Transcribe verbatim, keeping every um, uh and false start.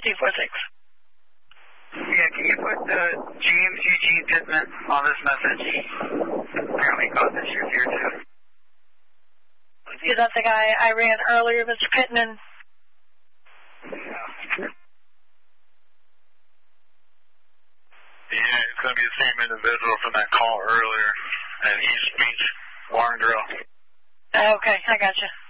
two four six. Yeah, can you put uh, James Eugene Pittman on this message? Apparently got this year here too. Is that the guy I ran earlier, Mister Pittman? Yeah. Yeah, it's going to be the same individual from that call earlier at East Beach Bar and Grill. Okay, I got you.